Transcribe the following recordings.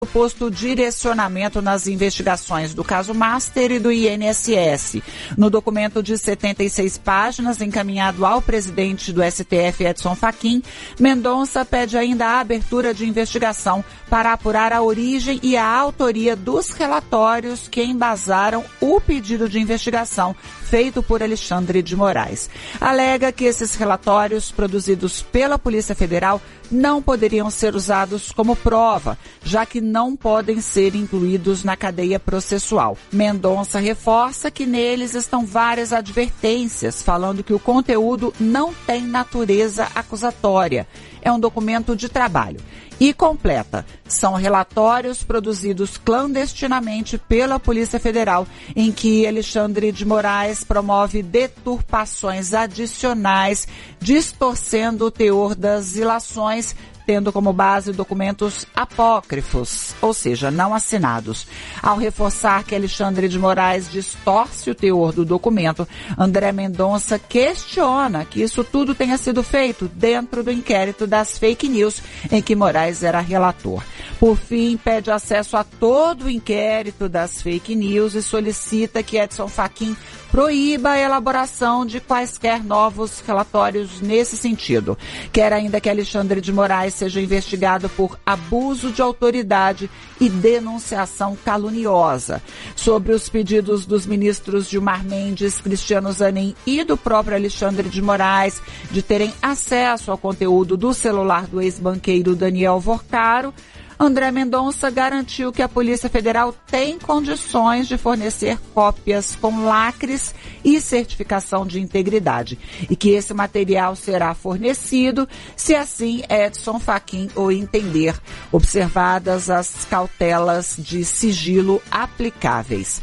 suposto direcionamento nas investigações do caso Master e do INSS. No documento de 76 páginas, encaminhado ao presidente do STF, Edson Fachin, Mendonça pede ainda a abertura de investigação para apurar a origem e a autoria dos relatórios que embasaram o pedido de investigação feito por Alexandre de Moraes. Alega que esses relatórios produzidos pela Polícia Federal não poderiam ser usados como prova, já que não podem ser incluídos na cadeia processual. Mendonça reforça que neles estão várias advertências, falando que o conteúdo não tem natureza acusatória. É um documento de trabalho. E completa, são relatórios produzidos clandestinamente pela Polícia Federal, em que Alexandre de Moraes promove deturpações adicionais, distorcendo o teor das ilações, tendo como base documentos apócrifos, ou seja, não assinados. Ao reforçar que Alexandre de Moraes distorce o teor do documento, André Mendonça questiona que isso tudo tenha sido feito dentro do inquérito das fake news em que Moraes era relator. Por fim, pede acesso a todo o inquérito das fake news e solicita que Edson Fachin proíba a elaboração de quaisquer novos relatórios nesse sentido. Quer ainda que Alexandre de Moraes seja investigado por abuso de autoridade e denunciação caluniosa. Sobre os pedidos dos ministros Gilmar Mendes, Cristiano Zanin e do próprio Alexandre de Moraes de terem acesso ao conteúdo do celular do ex-banqueiro Daniel Vorcaro, André Mendonça garantiu que a Polícia Federal tem condições de fornecer cópias com lacres e certificação de integridade e que esse material será fornecido se assim Edson Fachin o entender, observadas as cautelas de sigilo aplicáveis.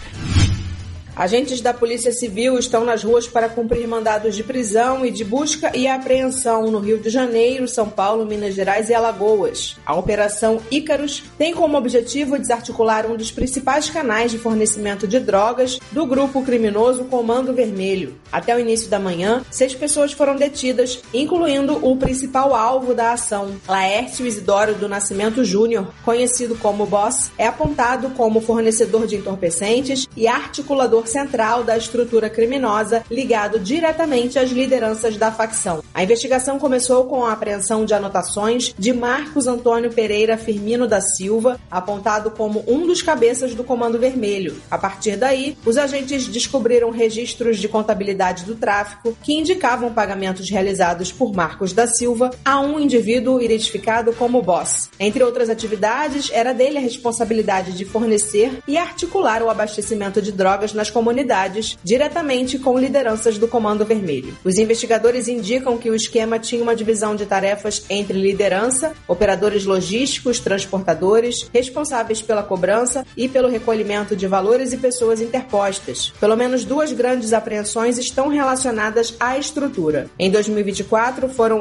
Agentes da Polícia Civil estão nas ruas para cumprir mandados de prisão e de busca e apreensão no Rio de Janeiro, São Paulo, Minas Gerais e Alagoas. A Operação Ícaros tem como objetivo desarticular um dos principais canais de fornecimento de drogas do grupo criminoso Comando Vermelho. Até o início da manhã, 6 pessoas foram detidas, incluindo o principal alvo da ação. Laércio Isidoro do Nascimento Júnior, conhecido como Boss, é apontado como fornecedor de entorpecentes e articulador central da estrutura criminosa, ligado diretamente às lideranças da facção. A investigação começou com a apreensão de anotações de Marcos Antônio Pereira Firmino da Silva, apontado como um dos cabeças do Comando Vermelho. A partir daí, os agentes descobriram registros de contabilidade do tráfico que indicavam pagamentos realizados por Marcos da Silva a um indivíduo identificado como Boss. Entre outras atividades, era dele a responsabilidade de fornecer e articular o abastecimento de drogas nas comunidades, diretamente com lideranças do Comando Vermelho. Os investigadores indicam que o esquema tinha uma divisão de tarefas entre liderança, operadores logísticos, transportadores, responsáveis pela cobrança e pelo recolhimento de valores e pessoas interpostas. Pelo menos 2 grandes apreensões estão relacionadas à estrutura. Em 2024, foram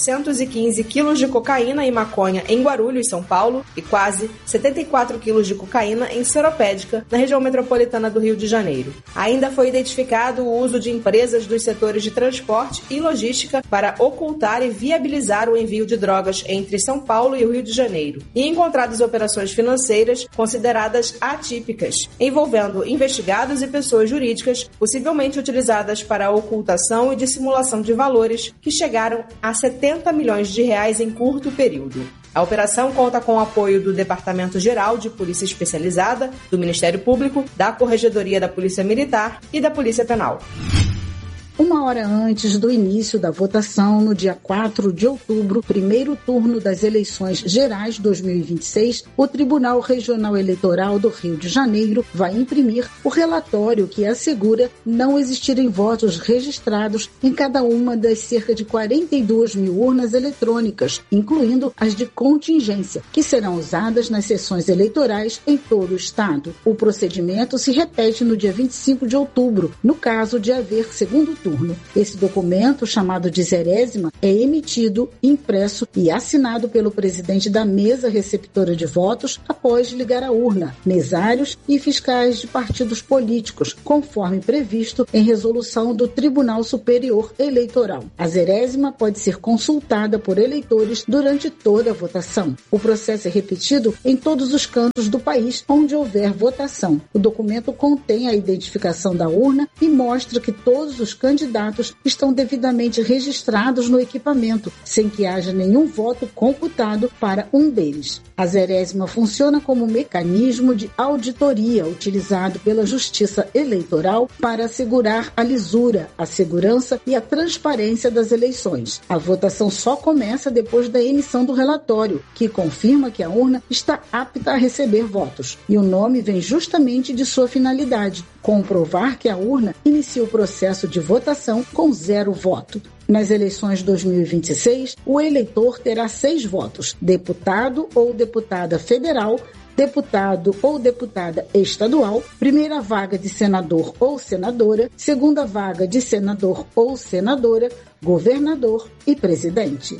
715 quilos de cocaína e maconha em Guarulhos, São Paulo, e quase 74 quilos de cocaína em Seropédica, na região metropolitana do Rio de Janeiro. Ainda foi identificado o uso de empresas dos setores de transporte e logística para ocultar e viabilizar o envio de drogas entre São Paulo e o Rio de Janeiro. E encontradas operações financeiras consideradas atípicas, envolvendo investigados e pessoas jurídicas, possivelmente utilizadas para a ocultação e dissimulação de valores que chegaram a 70 milhões de reais em curto período. A operação conta com o apoio do Departamento-Geral de Polícia Especializada, do Ministério Público, da Corregedoria da Polícia Militar e da Polícia Penal. 1 hora antes do início da votação, no dia 4 de outubro, primeiro turno das eleições gerais 2026, o Tribunal Regional Eleitoral do Rio de Janeiro vai imprimir o relatório que assegura não existirem votos registrados em cada uma das cerca de 42 mil urnas eletrônicas, incluindo as de contingência, que serão usadas nas sessões eleitorais em todo o estado. O procedimento se repete no dia 25 de outubro, no caso de haver segundo turno. Esse documento, chamado de Zerésima, é emitido, impresso e assinado pelo presidente da mesa receptora de votos após ligar a urna, mesários e fiscais de partidos políticos, conforme previsto em resolução do Tribunal Superior Eleitoral. A Zerésima pode ser consultada por eleitores durante toda a votação. O processo é repetido em todos os cantos do país onde houver votação. O documento contém a identificação da urna e mostra que todos os candidatos estão devidamente registrados no equipamento, sem que haja nenhum voto computado para um deles. A Zerésima funciona como mecanismo de auditoria utilizado pela Justiça Eleitoral para assegurar a lisura, a segurança e a transparência das eleições. A votação só começa depois da emissão do relatório, que confirma que a urna está apta a receber votos. E o nome vem justamente de sua finalidade: comprovar que a urna inicia o processo de votação com 0 voto. Nas eleições de 2026, o eleitor terá 6 votos: deputado ou deputada federal, deputado ou deputada estadual, primeira vaga de senador ou senadora, segunda vaga de senador ou senadora, governador e presidente.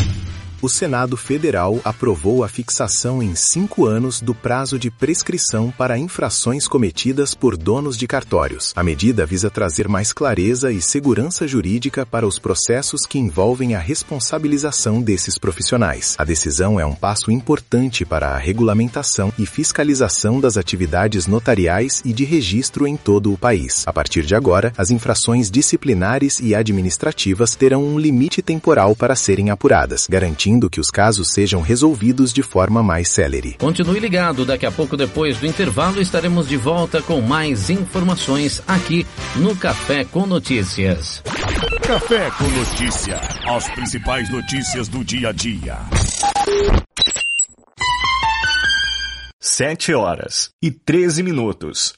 O Senado Federal aprovou a fixação em 5 anos do prazo de prescrição para infrações cometidas por donos de cartórios. A medida visa trazer mais clareza e segurança jurídica para os processos que envolvem a responsabilização desses profissionais. A decisão é um passo importante para a regulamentação e fiscalização das atividades notariais e de registro em todo o país. A partir de agora, as infrações disciplinares e administrativas terão um limite temporal para serem apuradas, garantindo que os casos sejam resolvidos de forma mais célere. Continue ligado, daqui a pouco, depois do intervalo, estaremos de volta com mais informações aqui no Café com Notícias. Café com Notícia, as principais notícias do dia a dia. 7h13.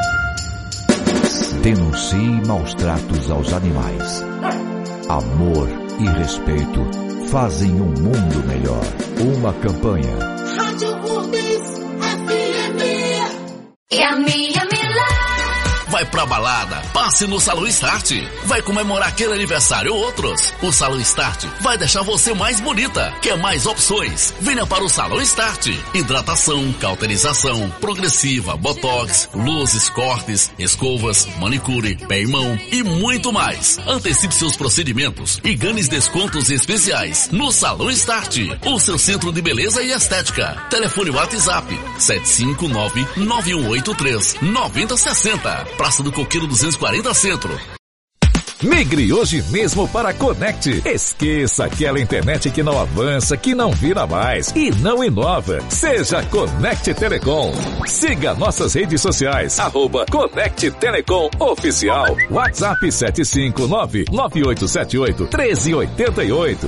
Denuncie maus tratos aos animais. Amor e respeito fazem um mundo melhor. Uma campanha. Rádio Urbis FM. E a minha Vai pra balada, passe no Salão Start. Vai comemorar aquele aniversário ou outros. O Salão Start vai deixar você mais bonita. Quer mais opções? Venha para o Salão Start. Hidratação, cauterização, progressiva, botox, luzes, cortes, escovas, manicure, pé e mão e muito mais. Antecipe seus procedimentos e ganhe descontos especiais no Salão Start, o seu centro de beleza e estética. Telefone WhatsApp 759-9183-9060. Praça do Coqueiro 240 Centro. Migre hoje mesmo para a Conect. Esqueça aquela internet que não avança, que não vira mais e não inova. Seja Conect Telecom. Siga nossas redes sociais, @Conect Telecom Oficial. WhatsApp 759-9878-1388.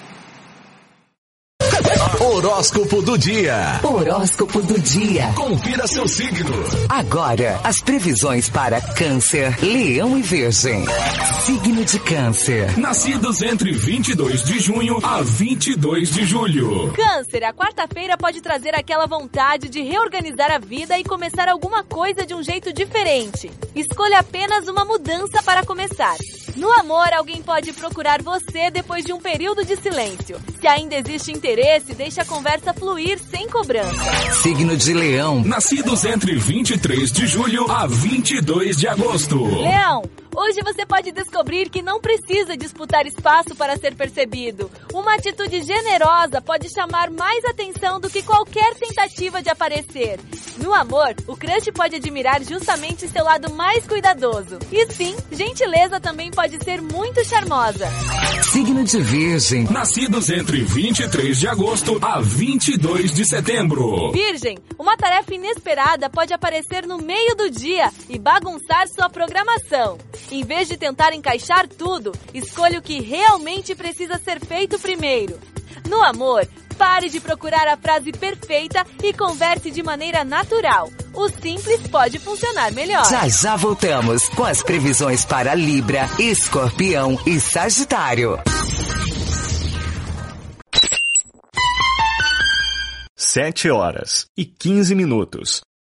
Horóscopo do dia. Horóscopo do dia. Confira seu signo. Agora, as previsões para Câncer, Leão e Virgem. Signo de Câncer. Nascidos entre 22 de junho a 22 de julho. Câncer, a quarta-feira pode trazer aquela vontade de reorganizar a vida e começar alguma coisa de um jeito diferente. Escolha apenas uma mudança para começar. No amor, alguém pode procurar você depois de um período de silêncio. Se ainda existe interesse, deixe a conversa fluir sem cobrança. Signo de Leão. Nascidos entre 23 de julho a 22 de agosto. Leão, hoje você pode descobrir que não precisa disputar espaço para ser percebido. Uma atitude generosa pode chamar mais atenção do que qualquer tentativa de aparecer. No amor, o crush pode admirar justamente seu lado mais cuidadoso. E sim, gentileza também pode ser muito charmosa. Signo de Virgem. Nascidos entre 23 de agosto a 22 de setembro. Virgem, uma tarefa inesperada pode aparecer no meio do dia e bagunçar sua programação. Em vez de tentar encaixar tudo, escolha o que realmente precisa ser feito primeiro. No amor, pare de procurar a frase perfeita e converse de maneira natural. O simples pode funcionar melhor. Já voltamos com as previsões para Libra, Escorpião e Sagitário. 7h15.